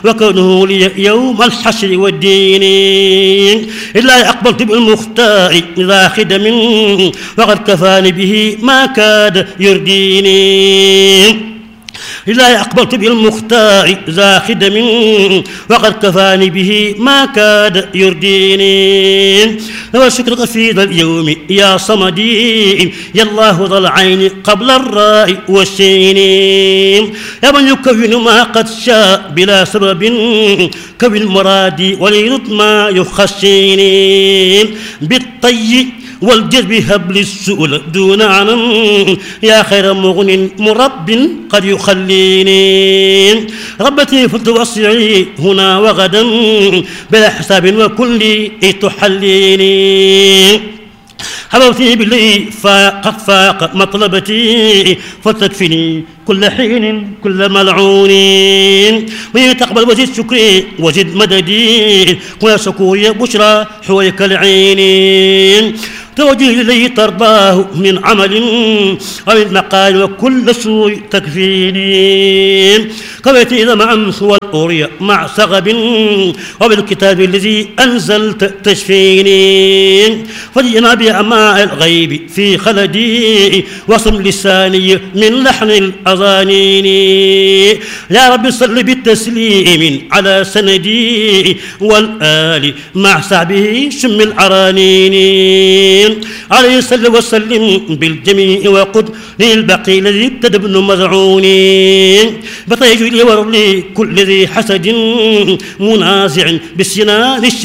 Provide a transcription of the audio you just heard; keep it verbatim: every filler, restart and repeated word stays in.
وكونه لي يوم الحشر والدين إلا أقبلت بالمختار ذا خدم وقد كفاني به ما كاد يرديني إلا أقبلت بالمختار ذا خدم وقد كفاني به ما كاد يرديني وشكرك في ذا اليوم يا صمدي يا الله ذا العين قبل الراء والشين يا من يكون ما قد شاء بلا سبب كون مرادي وليرد ما يخشيني بالطي والجذب هبل السؤل دون عنم يا خير مغن مرب قد يخليني ربتي فتوسعي هنا وغدا بلا حساب وكل تحليني حبوتي باللي فاق فاق مطلبتي فتكفني كل حين كل ملعون من تقبل وزد شكري وزد مددي كل شكوري بشرى حويك العين توجه إليه ترضاه من عمل أو من مقال وكل سوء تكفيني كبيت إذا مع أمس والأورية مع سغب وبالكتاب الذي أنزلت تشفيني فجئنا بأماء الغيب في خلدي وصم لساني من لحن الأذانين يا رب صل بالتسليم على سندي والآل مع سعبه شم العرانين عليه صلى وسلم بالجميع وقد للبقي الذي ابتدى ابن مزعون بطيج لي ورلي كل ذي حسد منازع بالسنان